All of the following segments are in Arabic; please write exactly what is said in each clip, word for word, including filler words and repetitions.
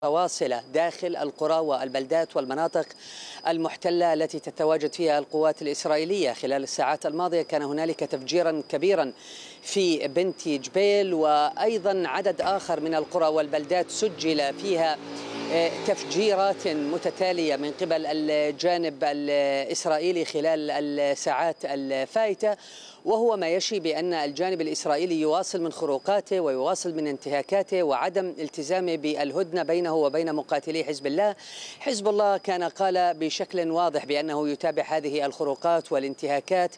واصلة داخل القرى والبلدات والمناطق المحتلة التي تتواجد فيها القوات الإسرائيلية. خلال الساعات الماضية كان هنالك تفجيرا كبيرا في بنت جبيل، وأيضا عدد آخر من القرى والبلدات سجل فيها تفجيرات متتالية من قبل الجانب الإسرائيلي خلال الساعات الفائتة، وهو ما يشي بأن الجانب الإسرائيلي يواصل من خروقاته ويواصل من انتهاكاته وعدم التزامه بالهدنة بينه وبين مقاتلي حزب الله. حزب الله كان قال بشكل واضح بأنه يتابع هذه الخروقات والانتهاكات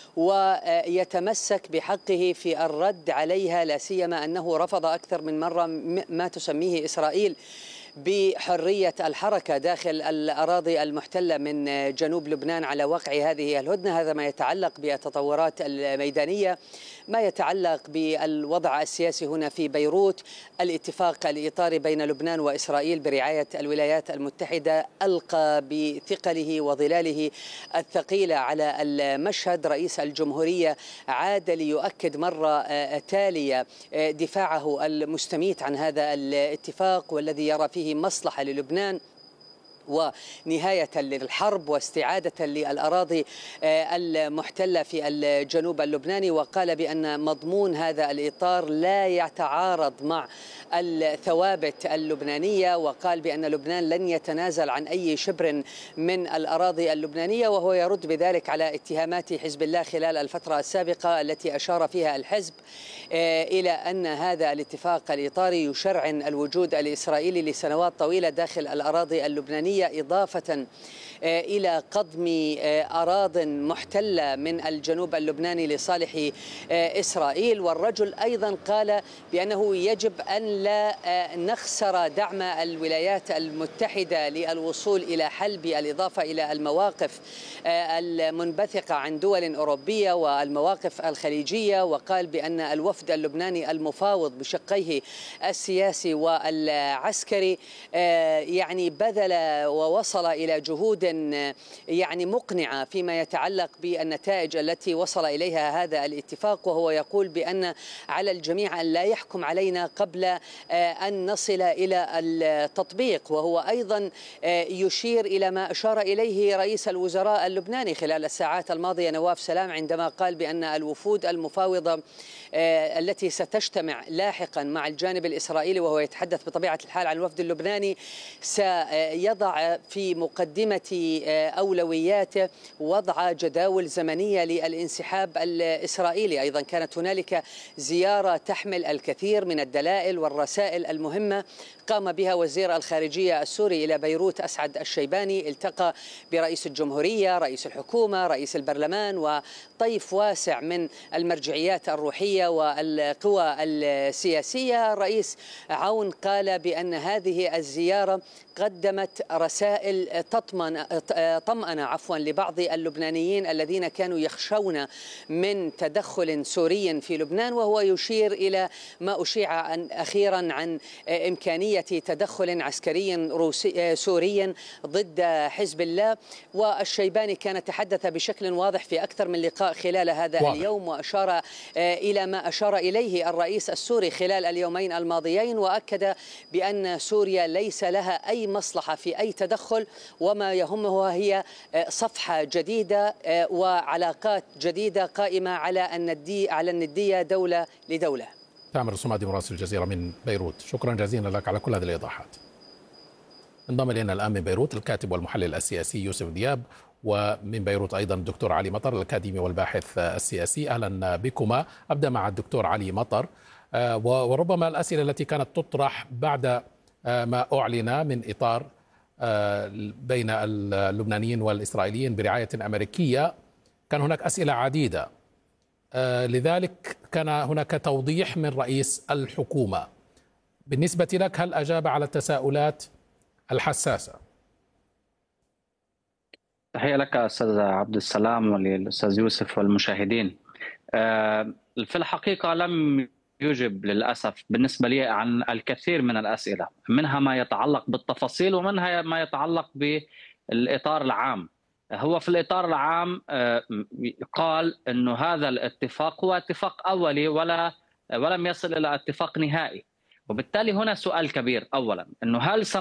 ويتمسك بحقه في الرد عليها، لا سيما أنه رفض أكثر من مرة ما تسميه إسرائيل بحرية الحركة داخل الأراضي المحتلة من جنوب لبنان على وقع هذه الهدنة. هذا ما يتعلق بالتطورات الميدانية، ما يتعلق بالوضع السياسي هنا في بيروت. الاتفاق الإطاري بين لبنان وإسرائيل برعاية الولايات المتحدة ألقى بثقله وظلاله الثقيلة على المشهد. رئيس الجمهورية عاد ليؤكد مرة تالية دفاعه المستميت عن هذا الاتفاق، والذي يرى فيه مصلحة للبنان ونهاية للحرب واستعادة للأراضي المحتلة في الجنوب اللبناني. وقال بأن مضمون هذا الإطار لا يتعارض مع الثوابت اللبنانية، وقال بأن لبنان لن يتنازل عن أي شبر من الأراضي اللبنانية، وهو يرد بذلك على اتهامات حزب الله خلال الفترة السابقة التي أشار فيها الحزب إلى أن هذا الاتفاق الإطاري يشرعن الوجود الإسرائيلي لسنوات طويلة داخل الأراضي اللبنانية، إضافة إلى قضم أراضٍ محتلة من الجنوب اللبناني لصالح إسرائيل. والرجل أيضا قال بأنه يجب أن لا نخسر دعم الولايات المتحدة للوصول إلى حل، بالإضافة إلى المواقف المنبثقة عن دول أوروبية والمواقف الخليجية. وقال بأن الوفد اللبناني المفاوض بشقيه السياسي والعسكري يعني بذل ووصل إلى جهود يعني مقنعة فيما يتعلق بالنتائج التي وصل إليها هذا الاتفاق، وهو يقول بأن على الجميع أن لا يحكم علينا قبل أن نصل إلى التطبيق. وهو أيضا يشير إلى ما أشار إليه رئيس الوزراء اللبناني خلال الساعات الماضية نواف سلام، عندما قال بأن الوفود المفاوضة التي ستجتمع لاحقا مع الجانب الإسرائيلي، وهو يتحدث بطبيعة الحال عن الوفد اللبناني، سيضع في مقدمة أولوياته وضع جداول زمنية للانسحاب الإسرائيلي. أيضا كانت هنالك زيارة تحمل الكثير من الدلائل والرسائل المهمة قام بها وزير الخارجية السوري إلى بيروت أسعد الشيباني، التقى برئيس الجمهورية، رئيس الحكومة، رئيس البرلمان وطيف واسع من المرجعيات الروحية والقوى السياسية. الرئيس عون قال بأن هذه الزيارة قدمت رسائل تطمن طمأن عفوا لبعض اللبنانيين الذين كانوا يخشون من تدخل سوري في لبنان، وهو يشير إلى ما أشيع أخيرا عن إمكانية تدخل عسكري روسي سوري ضد حزب الله. والشيباني كان تحدث بشكل واضح في أكثر من لقاء خلال هذا واضح. اليوم، وأشار إلى ما أشار إليه الرئيس السوري خلال اليومين الماضيين، وأكد بأن سوريا ليس لها أي مصلحة في أي تدخل، وما يهمه هي صفحة جديدة وعلاقات جديدة قائمة على الندية على الندية دولة لدولة. تامر الصمادي مراسل الجزيرة من بيروت، شكرا جزيلا لك على كل هذه الإيضاحات. انضم إلينا الآن من بيروت الكاتب والمحلل السياسي يوسف دياب، ومن بيروت أيضا الدكتور علي مطر الأكاديمي والباحث السياسي. أهلا بكما. أبدأ مع الدكتور علي مطر، وربما الأسئلة التي كانت تطرح بعد ما أعلن من إطار بين اللبنانيين والإسرائيليين برعاية أمريكية، كان هناك أسئلة عديدة، لذلك كان هناك توضيح من رئيس الحكومة. بالنسبة لك، هل أجاب على التساؤلات الحساسة؟ تحية لك أستاذ عبد السلام وللأستاذ يوسف والمشاهدين. في الحقيقة لم يجب للأسف بالنسبة لي عن الكثير من الأسئلة، منها ما يتعلق بالتفاصيل ومنها ما يتعلق بالإطار العام. هو في الإطار العام قال أنه هذا الاتفاق هو اتفاق أولي ولا ولم يصل إلى اتفاق نهائي، وبالتالي هنا سؤال كبير. أولا أنه هل